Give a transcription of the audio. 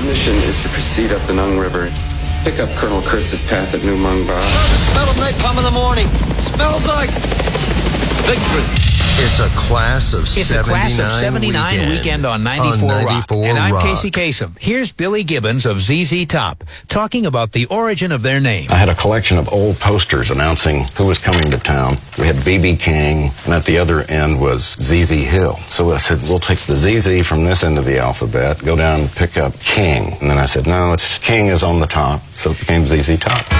mission is to proceed up the Nung River, pick up Colonel Kurtz's path at New Mung Ba. Oh, the smell of napalm in the morning. Smells like victory. It's a class of 79 It's a class of 79 weekend on 94 Rock. And I'm Casey Kasem. Here's Billy Gibbons of ZZ Top talking about the origin of their name. I had a collection of old posters announcing who was coming to town. We had B.B. King, and at the other end was ZZ Hill. So I said, we'll take the ZZ from this end of the alphabet, go down and pick up King. And then I said, no, it's King is on the top, so it became ZZ Top.